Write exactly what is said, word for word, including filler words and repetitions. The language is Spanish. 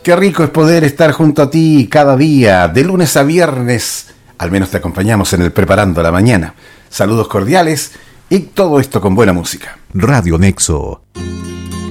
Qué rico es poder estar junto a ti cada día, de lunes a viernes. Al menos te acompañamos en el Preparando la Mañana. Saludos cordiales y todo esto con buena música. Radio Nexo.